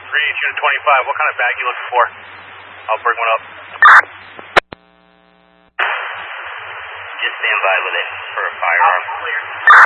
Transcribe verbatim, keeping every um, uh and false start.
three, Unit twenty-five, what kind of bag are you looking for? I'll bring one up. Just stand by with it for a firearm. Clear.